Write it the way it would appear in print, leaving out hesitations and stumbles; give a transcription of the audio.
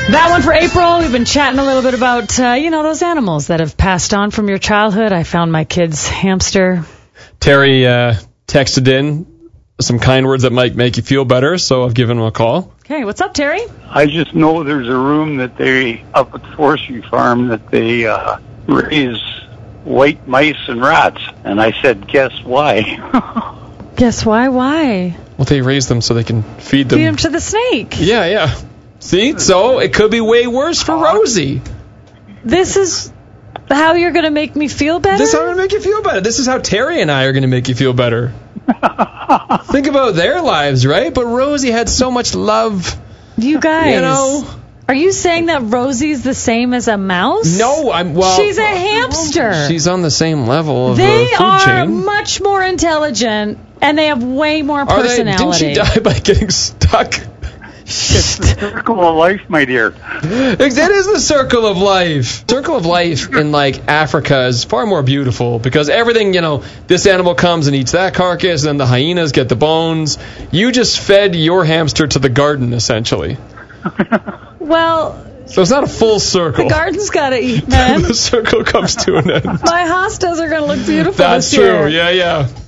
That one for April. We've been chatting a little bit about, those animals that have passed on from your childhood. I found my kid's hamster. Terry texted in some kind words that might make you feel better, so I've given him a call. Okay, what's up, Terry? I just know there's a room that they, up at Forestry Farm, that they raise white mice and rats. And I said, guess why? Guess why? Why? Well, they raise them so they can feed them. Feed them to the snake. Yeah. See? So it could be way worse for Rosie. This is how you're going to make me feel better? This is how I'm going to make you feel better. This is how Terry and I are going to make you feel better. Think about their lives, right? But Rosie had so much love. You guys. Are you saying that Rosie's the same as a mouse? No, she's a hamster. She's on the same level of the food chain. They are much more intelligent, and they have way more personality. Didn't she die by getting stuck? It's the circle of life, my dear. That is the circle of life. Circle of life in, Africa is far more beautiful because everything, this animal comes and eats that carcass, and then the hyenas get the bones. You just fed your hamster to the garden, essentially. Well... So it's not a full circle. The garden's got to eat, man. The circle comes to an end. My hostas are going to look beautiful That's this year. true, yeah.